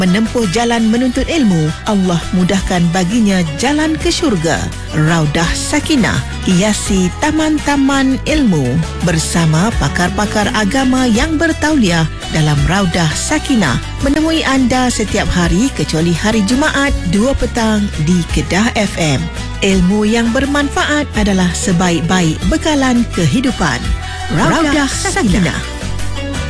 menempuh jalan menuntut ilmu, Allah mudahkan baginya jalan ke syurga. Raudah Sakinah, hiasi taman-taman ilmu bersama pakar-pakar agama yang bertauliah dalam Raudah Sakinah, menemui anda setiap hari kecuali hari Jumaat 2 petang di Kedah FM. Ilmu yang bermanfaat adalah sebaik-baik bekalan kehidupan. Raudah Sakinah.